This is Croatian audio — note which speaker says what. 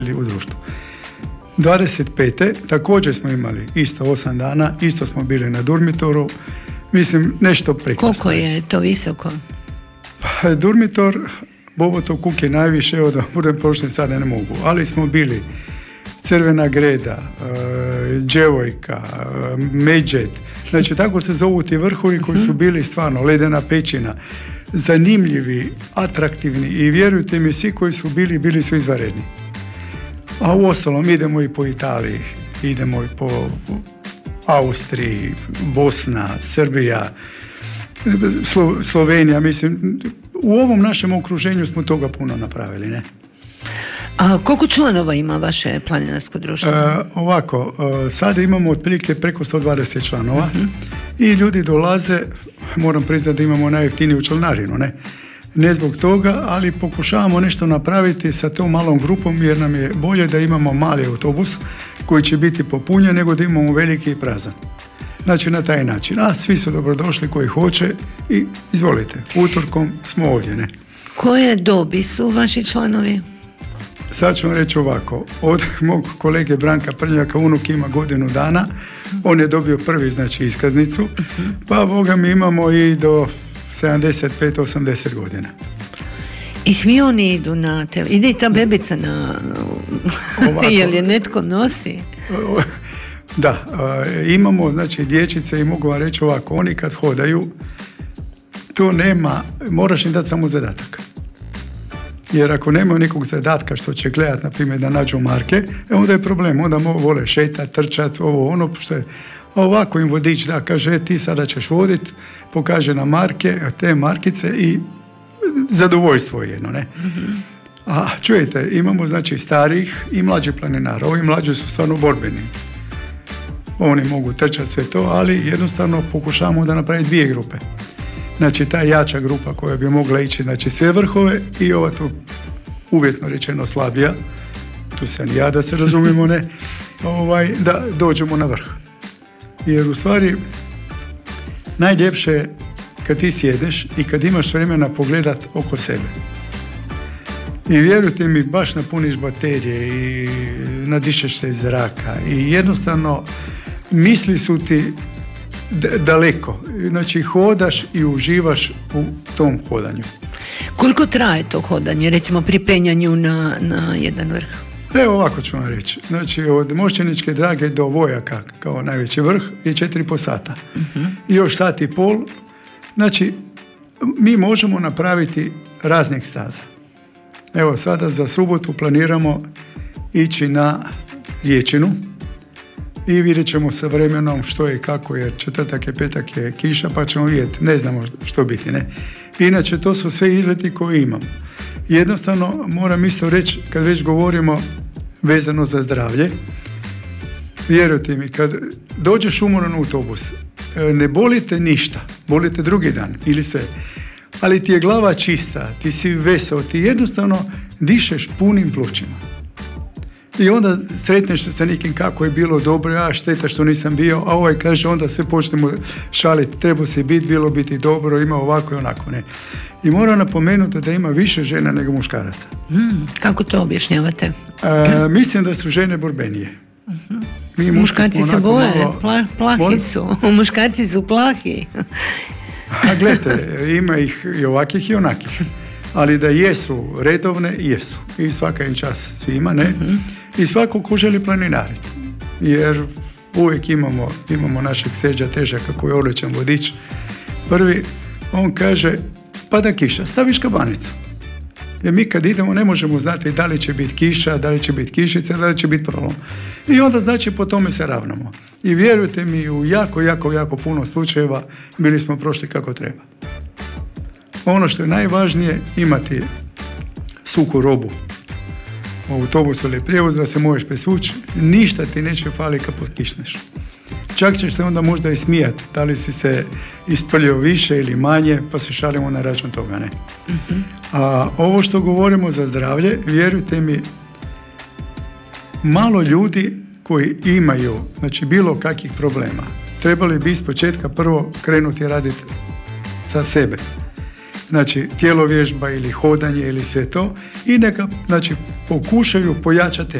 Speaker 1: u društvu. 25. također smo imali isto 8 dana, isto smo bili na Durmitoru, mislim nešto prekrasno.
Speaker 2: Koliko je to visoko?
Speaker 1: Durmitor, Bobotov kuk je najviše, da budem prošli sada ne mogu, ali smo bili Crvena greda, Djevojka, Medžed, znači tako se zovu ti vrhovi koji su bili stvarno ledena pećina, zanimljivi, atraktivni i vjerujte mi, svi koji su bili su izvanredni. A u ostalom idemo i po Italiji, idemo i po Austriji, Bosna, Srbija, Slovenija, mislim, u ovom našem okruženju smo toga puno napravili, ne?
Speaker 2: A koliko članova ima vaše planinarsko društvo?
Speaker 1: Ovako, sada imamo otprilike preko 120 članova i ljudi dolaze, moram priznati da imamo najjeftiniju članarinu, ne? Ne zbog toga, ali pokušavamo nešto napraviti sa tom malom grupom jer nam je bolje da imamo mali autobus koji će biti popunjen nego da imamo veliki i prazan. Znači na taj način. A svi su dobrodošli koji hoće i izvolite, utorkom smo ovdje, ne?
Speaker 2: Koje dobi su vaši članovi?
Speaker 1: Sad ću vam reći ovako, od mog kolege Branka Prljaka unuk ima godinu dana, on je dobio prvi, znači, iskaznicu, pa Boga mi imamo i do 75-80 godina.
Speaker 2: I svi oni idu na ide i ta bebica na... Jel je netko nosi?
Speaker 1: Da, imamo, znači, dječice i mogu vam reći ovako, oni kad hodaju, to nema, moraš im dati samo zadatak. Jer ako nemaju nekog zadatka što će gledati, na primjer, da nađu marke, onda je problem, onda vole šetati, trčati, ovo, ono, što je. A ovako im vodič da kaže, ti sada ćeš voditi, pokaže na marke, te markice i zadovoljstvo je jedno, ne? A čujete, imamo, znači, starih i mlađih planinara. Ovi mlađi su stvarno borbeni. Oni mogu trčati sve to, ali jednostavno pokušavamo da napraviti dvije grupe. Znači, ta jača grupa koja bi mogla ići, znači, sve vrhove i ova tu uvjetno rečeno slabija, tu sam i ja da se razumimo, ne, da dođemo na vrh. Jer u stvari najljepše je kad ti sjedeš i kad imaš vremena pogledat oko sebe. I vjerujte mi, baš napuniš baterije i nadišeš se iz zraka i jednostavno misli su ti daleko. Znači, hodaš i uživaš u tom hodanju.
Speaker 2: Koliko traje to hodanje, recimo pri penjanju na jedan vrh?
Speaker 1: Evo ovako ću vam reći. Znači, od Mošćeničke Drage do Vojaka, kao najveći vrh, je 4,5 sata. I još sat i pol. Znači, mi možemo napraviti raznih staza. Evo, sada za subotu planiramo ići na Riječinu i vidjet ćemo sa vremenom što je i kako, jer četvrtak i petak je kiša, pa ćemo vidjeti, ne znamo što biti, ne. Inače, to su sve izleti koje imamo. Jednostavno, moram isto reći, kad već govorimo vezano za zdravlje, vjerujte mi, kad dođeš umoran u autobus, ne boli te ništa, boli te drugi dan ili sve, ali ti je glava čista, ti si vesel, ti jednostavno dišeš punim plućima. I onda sretneš se sa nekim kako je bilo dobro, a šteta što nisam bio, a ovaj kaže, onda se počnemo šaliti, treba se biti, bilo biti dobro, ima ovako i onako, ne. I moram napomenuti da ima više žena nego muškaraca.
Speaker 2: Kako to objašnjavate?
Speaker 1: Mislim da su žene borbenije.
Speaker 2: Muškarci se boje, plahi su. Muškarci su plahi.
Speaker 1: A gledajte, ima ih i ovakih i onakih. Ali da jesu redovne, jesu. I svaka im čast svima, ne? I svako ko želi planinariti. Jer uvijek imamo našeg Seđa Težaka koji je odličan vodič. Prvi, on kaže, pada kiša, staviš kabanicu. Jer mi kad idemo ne možemo znati da li će biti kiša, da li će biti kišica, da li će biti prolom. I onda znači po tome se ravnamo. I vjerujte mi, u jako puno slučajeva bili smo prošli kako treba. Ono što je najvažnije, imati suhu robu u autobusu ili prijevoz da se možeš presvući, ništa ti neće fali kad potkišneš. Čak ćeš se onda možda i smijati, da li si se isprljio više ili manje, pa se šalimo na račun toga, ne. A ovo što govorimo za zdravlje, vjerujte mi, malo ljudi koji imaju, znači, bilo kakvih problema, trebali bi iz početka prvo krenuti raditi za sebe. znači tjelovježba ili hodanje ili sve to i neka znači pokušaju pojačati